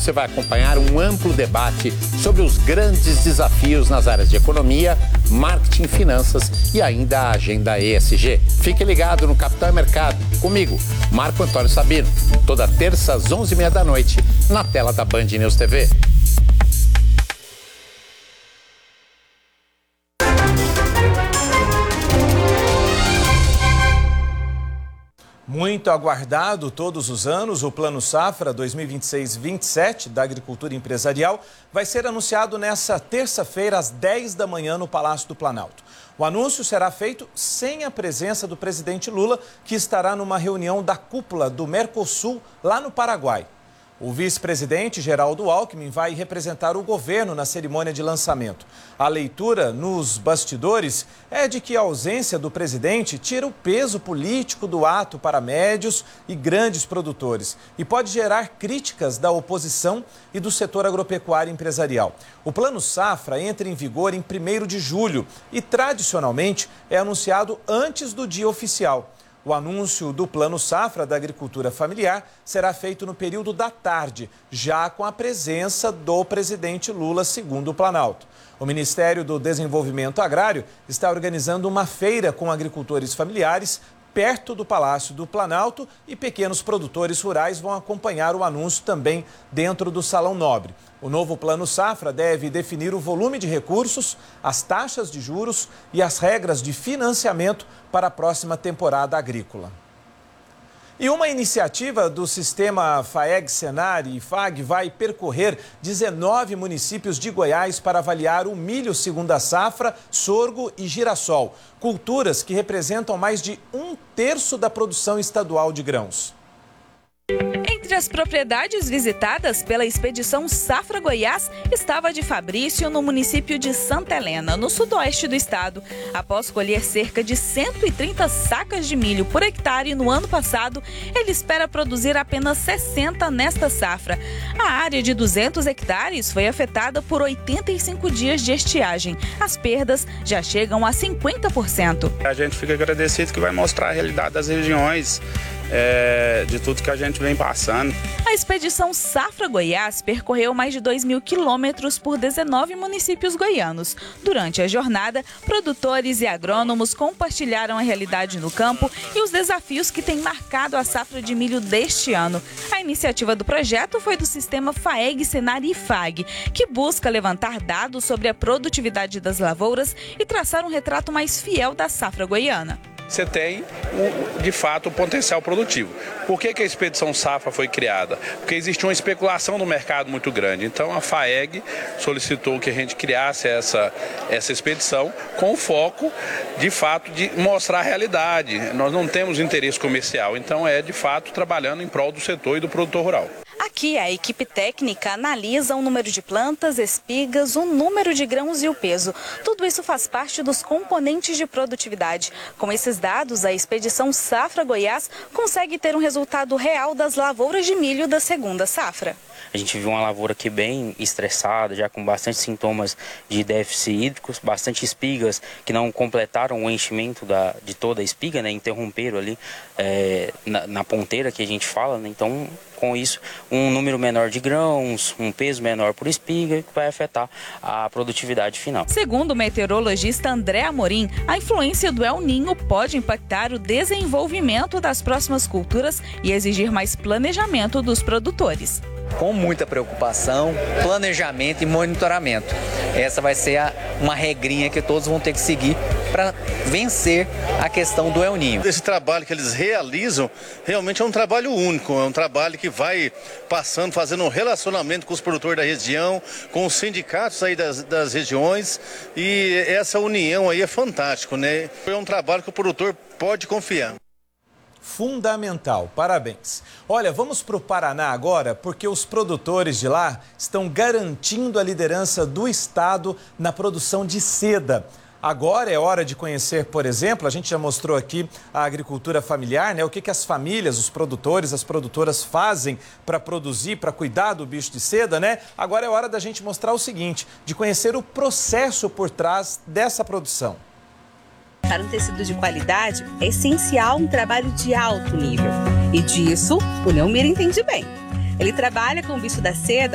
você vai acompanhar um amplo debate sobre os grandes desafios nas áreas de economia, marketing, finanças e ainda a agenda ESG. Fique ligado no Capitão Mercado, comigo, Marco Antônio Sabino, toda terça às 11h30 da noite, na tela da Band News TV. Muito aguardado todos os anos, o Plano Safra 2026-27 da Agricultura Empresarial vai ser anunciado nesta terça-feira às 10 da manhã no Palácio do Planalto. O anúncio será feito sem a presença do presidente Lula, que estará numa reunião da cúpula do Mercosul lá no Paraguai. O vice-presidente Geraldo Alckmin vai representar o governo na cerimônia de lançamento. A leitura nos bastidores é de que a ausência do presidente tira o peso político do ato para médios e grandes produtores e pode gerar críticas da oposição e do setor agropecuário empresarial. O Plano Safra entra em vigor em 1º de julho e, tradicionalmente, é anunciado antes do dia oficial. O anúncio do Plano Safra da Agricultura Familiar será feito no período da tarde, já com a presença do presidente Lula, segundo o Planalto. O Ministério do Desenvolvimento Agrário está organizando uma feira com agricultores familiares perto do Palácio do Planalto e pequenos produtores rurais vão acompanhar o anúncio também dentro do Salão Nobre. O novo Plano Safra deve definir o volume de recursos, as taxas de juros e as regras de financiamento para a próxima temporada agrícola. E uma iniciativa do sistema FAEG, Senar e IFAG vai percorrer 19 municípios de Goiás para avaliar o milho segunda safra, sorgo e girassol, culturas que representam mais de 1/3 da produção estadual de grãos. Entre as propriedades visitadas pela expedição Safra Goiás estava a de Fabrício, no município de Santa Helena, no sudoeste do estado. Após colher cerca de 130 sacas de milho por hectare no ano passado, ele espera produzir apenas 60 nesta safra. A área de 200 hectares foi afetada por 85 dias de estiagem. As perdas já chegam a 50%. A gente fica agradecido que vai mostrar a realidade das regiões, de tudo que a gente vem passando. A expedição Safra Goiás percorreu mais de 2.000 quilômetros por 19 municípios goianos. Durante a jornada, produtores e agrônomos compartilharam a realidade no campo e os desafios que têm marcado a safra de milho deste ano. A iniciativa do projeto foi do sistema FAEG, Senar e IFAG, que busca levantar dados sobre a produtividade das lavouras e traçar um retrato mais fiel da safra goiana. Você tem, de fato, o potencial produtivo. Por que a expedição Safra foi criada? Porque existe uma especulação no mercado muito grande. Então, a FAEG solicitou que a gente criasse essa expedição com o foco, de fato, de mostrar a realidade. Nós não temos interesse comercial, então de fato, trabalhando em prol do setor e do produtor rural. Aqui, a equipe técnica analisa o número de plantas, espigas, o número de grãos e o peso. Tudo isso faz parte dos componentes de produtividade. Com esses dados, a expedição Safra Goiás consegue ter um resultado real das lavouras de milho da segunda safra. A gente viu uma lavoura aqui bem estressada, já com bastante sintomas de déficit hídrico, bastante espigas que não completaram o enchimento de toda a espiga, né? Interromperam ali na ponteira que a gente fala, né? Então, com isso, um número menor de grãos, um peso menor por espiga, que vai afetar a produtividade final. Segundo o meteorologista André Amorim, a influência do El Niño pode impactar o desenvolvimento das próximas culturas e exigir mais planejamento dos produtores. Com muita preocupação, planejamento e monitoramento. Essa vai ser uma regrinha que todos vão ter que seguir para vencer a questão do El Niño. Esse trabalho que eles realizam realmente é um trabalho único, é um trabalho que vai passando, fazendo um relacionamento com os produtores da região, com os sindicatos aí das regiões, e essa união aí é fantástico, né? É um trabalho que o produtor pode confiar. Fundamental, parabéns. Olha, vamos para o Paraná agora, porque os produtores de lá estão garantindo a liderança do estado na produção de seda. Agora é hora de conhecer, por exemplo, a gente já mostrou aqui a agricultura familiar, né? O que as famílias, os produtores, as produtoras fazem para produzir, para cuidar do bicho de seda, né? Agora é hora da gente mostrar o seguinte, de conhecer o processo por trás dessa produção. Para um tecido de qualidade, é essencial um trabalho de alto nível. E disso, o Neumir entende bem. Ele trabalha com o bicho da seda